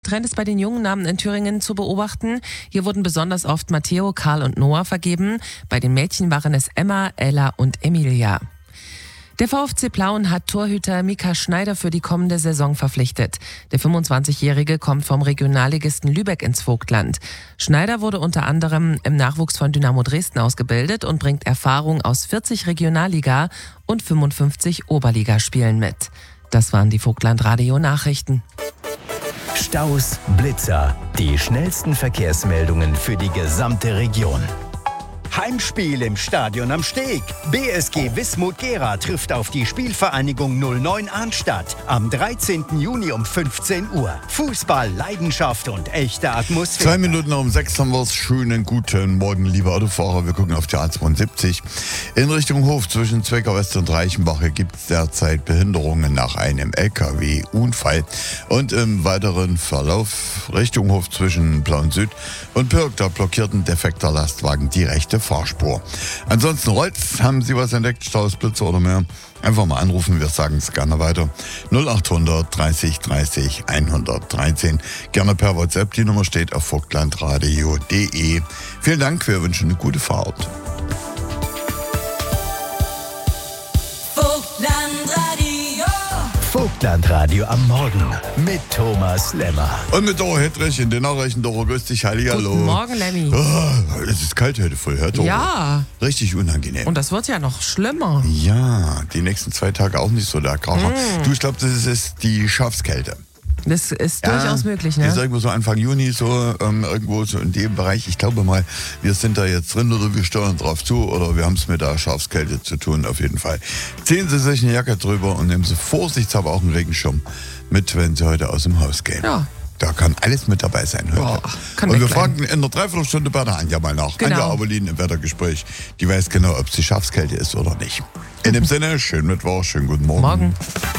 Trend ist bei den jungen Namen in Thüringen zu beobachten. Hier wurden besonders oft Matteo, Karl und Noah vergeben. Bei den Mädchen waren es Emma, Ella und Emilia. Der VfC Plauen hat Torhüter Mika Schneider für die kommende Saison verpflichtet. Der 25-Jährige kommt vom Regionalligisten Lübeck ins Vogtland. Schneider wurde unter anderem im Nachwuchs von Dynamo Dresden ausgebildet und bringt Erfahrung aus 40 Regionalliga- und 55 Oberligaspielen mit. Das waren die Vogtland-Radio-Nachrichten. Staus, Blitzer, die schnellsten Verkehrsmeldungen für die gesamte Region. Heimspiel im Stadion am Steg. BSG Wismut Gera trifft auf die Spielvereinigung 09 Arnstadt am 13. Juni um 15 Uhr. Fußball, Leidenschaft und echte Atmosphäre. 2 Minuten um 6 haben wir es. Schönen guten Morgen, liebe Autofahrer. Wir gucken auf die A72. In Richtung Hof zwischen Zwecker West und Reichenbach gibt es derzeit Behinderungen nach einem LKW-Unfall. Und im weiteren Verlauf Richtung Hof zwischen Plauen Süd und Pirk, da blockiert ein defekter Lastwagen die rechte Fahrspur. Ansonsten rollt's. Haben Sie was entdeckt? Staus, Blitzer oder mehr? Einfach mal anrufen, wir sagen es gerne weiter. 0800 30 30 113. Gerne per WhatsApp. Die Nummer steht auf vogtlandradio.de. Vielen Dank, wir wünschen eine gute Fahrt. Vogtlandradio am Morgen mit Thomas Lemmer. Und mit Doro Hedrich in den Nachrichten. Doro, grüß dich, hallihallo. Guten Morgen, Lemmy. Oh, es ist kalt heute früh, hört Doro? Ja. Richtig unangenehm. Und das wird ja noch schlimmer. Ja, die nächsten 2 Tage auch nicht so der Kracher. Du, ich glaube, das ist die Schafskälte. Das ist durchaus möglich, ne? Ich sage mal so Anfang Juni, so irgendwo so in dem Bereich. Ich glaube mal, wir sind da jetzt drin oder wir steuern drauf zu oder wir haben es mit der Schafskälte zu tun, auf jeden Fall. Ziehen Sie sich eine Jacke drüber und nehmen Sie vorsichtshalber auch einen Regenschirm mit, wenn Sie heute aus dem Haus gehen. Ja. Da kann alles mit dabei sein heute. Boah, und wir fragen in einer Dreiviertelstunde bei der Anja mal nach. Genau. Anja Aberlin im Wettergespräch. Die weiß genau, ob es die Schafskälte ist oder nicht. In dem Sinne, schönen Mittwoch, schönen guten Morgen. Morgen.